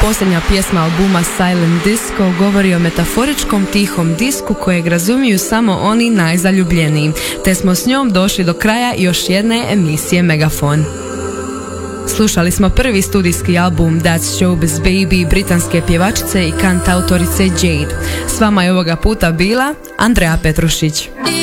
Posljednja pjesma albuma Silent Disco govori o metaforičkom tihom disku kojeg razumiju samo oni najzaljubljeniji, te smo s njom došli do kraja još jedne emisije Megafon. Slušali smo prvi studijski album That's Showbiz Baby britanske pjevačice i kantautorice Jade. S vama je ovoga puta bila Andreja Petrušić.